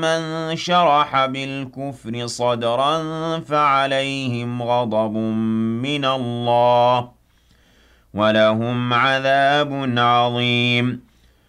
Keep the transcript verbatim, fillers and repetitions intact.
من شرح بالكفر صدرا فعليهم غضب من الله ولهم عذاب عظيم